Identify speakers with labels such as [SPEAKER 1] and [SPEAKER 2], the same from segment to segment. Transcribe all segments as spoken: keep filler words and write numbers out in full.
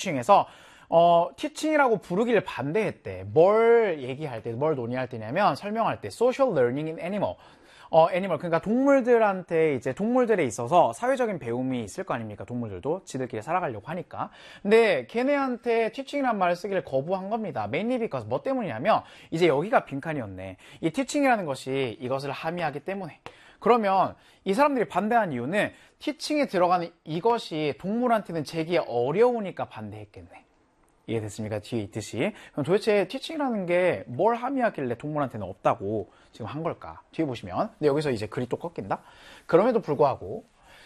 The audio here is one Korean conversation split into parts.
[SPEAKER 1] teaching에서 어, teaching이라고 부르기를 반대했대. 뭘 얘기할 때, 뭘 논의할 때냐면 설명할 때 social learning in animal. 어, 애니멀, 그러니까 동물들한테 이제 동물들에 있어서 사회적인 배움이 있을 거 아닙니까? 동물들도 지들끼리 살아가려고 하니까. 근데 걔네한테 티칭이란 말을 쓰기를 거부한 겁니다. mainly because 뭐 때문이냐면 이제 여기가 빈칸이었네. 이 티칭이라는 것이 이것을 함의하기 때문에. 그러면 이 사람들이 반대한 이유는 티칭에 들어가는 이것이 동물한테는 제기 어려우니까 반대했겠네. 이해됐습니까? 뒤에 있듯이. 그럼 도대체 티칭이라는 게 뭘 함의하길래 동물한테는 없다고 지금 한 걸까? 뒤에 보시면. 근데 여기서 이제 글이 또 꺾인다? 그럼에도 불구하고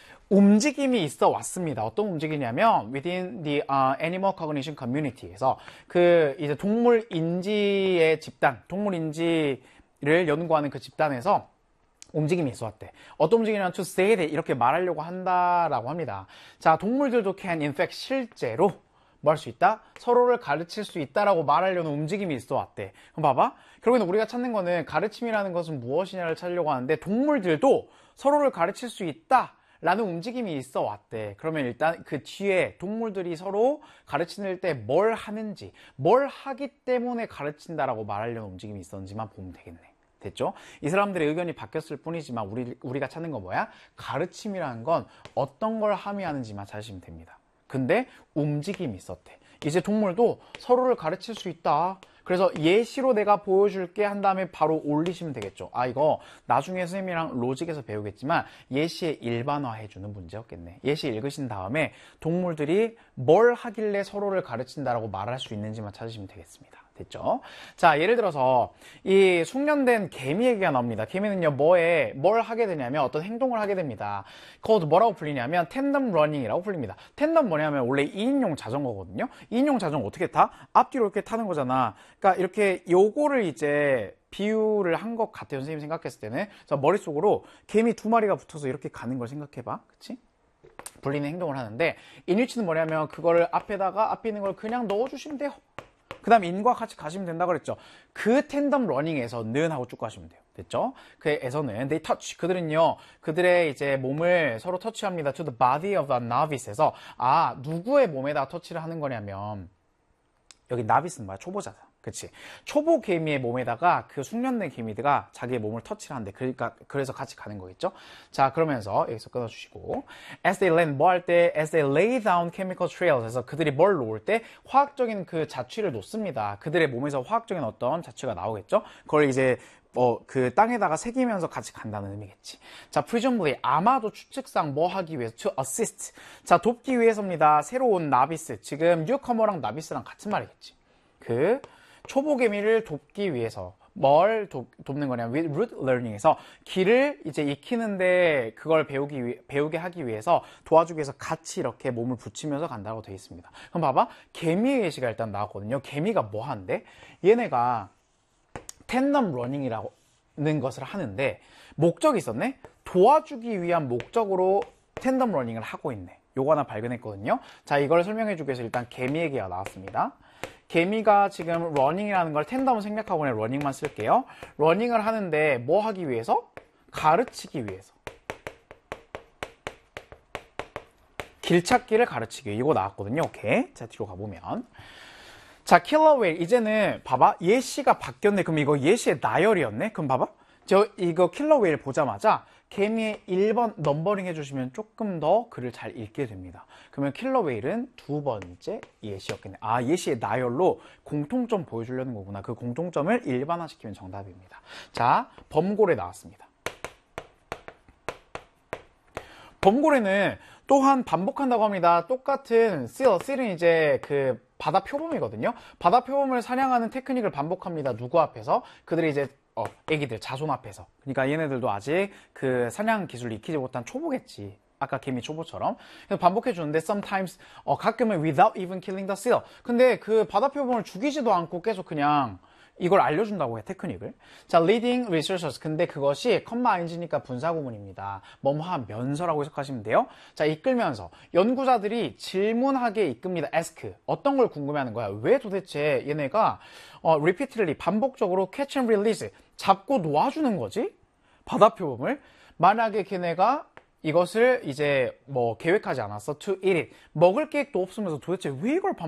[SPEAKER 1] 움직임이 있어 왔습니다. 어떤 움직임이냐면 within the uh, animal cognition community에서 그 이제 동물 인지의 집단, 동물 인지를 연구하는 그 집단에서 움직임이 있어 왔대. 어떤 움직임이냐면 to say that 이렇게 말하려고 한다라고 합니다. 자, 동물들도 can in fact 실제로 뭐 할 수 있다? 서로를 가르칠 수 있다라고 말하려는 움직임이 있어 왔대. 그럼 봐봐. 결국에는 우리가 찾는 거는 가르침이라는 것은 무엇이냐를 찾으려고 하는데 동물들도 서로를 가르칠 수 있다 라는 움직임이 있어 왔대. 그러면 일단 그 뒤에 동물들이 서로 가르칠 때 뭘 하는지, 뭘 하기 때문에 가르친다라고 말하려는 움직임이 있었는지만 보면 되겠네. 됐죠? 이 사람들의 의견이 바뀌었을 뿐이지만 우리, 우리가 찾는 건 뭐야? 가르침이라는 건 어떤 걸 함의하는지만 찾으시면 됩니다. 근데 움직임이 있었대. 이제 동물도 서로를 가르칠 수 있다. 그래서 예시로 내가 보여줄게 한 다음에 바로 올리시면 되겠죠. 아, 이거 나중에 선생님이랑 로직에서 배우겠지만 예시에 일반화해주는 문제였겠네. 예시 읽으신 다음에 동물들이 뭘 하길래 서로를 가르친다라고 말할 수 있는지만 찾으시면 되겠습니다. 됐죠? 자, 예를 들어서 이 숙련된 개미 얘기가 나옵니다. 개미는요, 뭐에 뭘 하게 되냐면 어떤 행동을 하게 됩니다. 그것도 뭐라고 불리냐면 텐덤 러닝이라고 불립니다. 텐덤 뭐냐면 원래 이인용 자전거거든요. 이인용 자전거 어떻게 타? 앞뒤로 이렇게 타는 거잖아. 그러니까 이렇게 요거를 이제 비유를 한 것 같아요. 선생님 생각했을 때는. 자, 머릿속으로 개미 두 마리가 붙어서 이렇게 가는 걸 생각해봐. 그치? 불리는 행동을 하는데 인위치는 뭐냐면 그거를 앞에다가 앞에 있는 걸 그냥 넣어주시면 돼요. 그 다음 인과 같이 가시면 된다 그랬죠. 그 텐덤 러닝에서는 하고 쭉 가시면 돼요. 됐죠? 그에서는 they touch 그들은요 그들의 이제 몸을 서로 터치합니다. to the body of the novice에서 아 누구의 몸에다 터치를 하는 거냐면 여기 나비스는 뭐야? 초보자다. 그치? 초보 개미의 몸에다가 그 숙련된 개미들가 자기의 몸을 터치를 하는데 그러니까 그래서 같이 가는 거겠죠? 자, 그러면서 여기서 끊어주시고 as they land 뭐 할 때 as they lay down chemical trails 해서 그들이 뭘 놓을 때 화학적인 그 자취를 놓습니다. 그들의 몸에서 화학적인 어떤 자취가 나오겠죠? 그걸 이제 뭐 그 땅에다가 새기면서 같이 간다는 의미겠지. 자, presumably 아마도 추측상 뭐 하기 위해서 to assist. 자, 돕기 위해서입니다. 새로운 나비스 지금 뉴커머랑 나비스랑 같은 말이겠지. 그 초보 개미를 돕기 위해서 뭘 돕, 돕는 거냐면 with root learning에서 길을 이제 익히는데 그걸 배우기 위, 배우게 하기 위해서 도와주기 위해서 같이 이렇게 몸을 붙이면서 간다고 되어 있습니다. 그럼 봐봐 개미의 예시가 일단 나왔거든요. 개미가 뭐 하는데 얘네가 텐덤 러닝이라는 것을 하는데 목적이 있었네. 도와주기 위한 목적으로 텐덤 러닝을 하고 있네. 요거 하나 발견했거든요. 자, 이걸 설명해 주기 위해서 일단 개미 얘기가 나왔습니다. 개미가 지금 러닝이라는 걸 텐덤을 생략하고 그냥 러닝만 쓸게요. 러닝을 하는데 뭐 하기 위해서? 가르치기 위해서. 길찾기를 가르치기. 이거 나왔거든요. 오케이. 자, 뒤로 가보면. 자, 킬러 웨일. 이제는 봐봐. 예시가 바뀌었네. 그럼 이거 예시의 나열이었네. 그럼 봐봐. 저 이거 킬러 웨일 보자마자 개미의 일 번 넘버링 해주시면 조금 더 글을 잘 읽게 됩니다. 그러면 킬러 웨일은 두 번째 예시였겠네. 아, 예시의 나열로 공통점 보여주려는 거구나. 그 공통점을 일반화시키면 정답입니다. 자, 범고래 나왔습니다. 범고래는 또한 반복한다고 합니다. 똑같은 seal, seal은 이제 그 바다 표범이거든요. 바다 표범을 사냥하는 테크닉을 반복합니다. 누구 앞에서? 그들이 이제 어, 애기들, 자손 앞에서. 그러니까 얘네들도 아직 그 사냥 기술을 익히지 못한 초보겠지. 아까 개미 초보처럼. 그래서 반복해 주는데 sometimes 어, 가끔은 without even killing the seal. 근데 그 바다 표범을 죽이지도 않고 계속 그냥 이걸 알려준다고 해, 테크닉을. 자, leading researchers. 근데 그것이 컴마 아인지니까 분사구문입니다. 뭐뭐하면서라고 해석하시면 돼요. 자, 이끌면서 연구자들이 질문하게 이끕니다. ask. 어떤 걸 궁금해하는 거야? 왜 도대체 얘네가 어, repeatedly 반복적으로 catch and release 잡고 놓아주는 거지? 바다 표범을. 만약에 걔네가 이것을 이제 뭐 계획하지 않았어. to eat it. 먹을 계획도 없으면서 도대체 왜 이걸 반복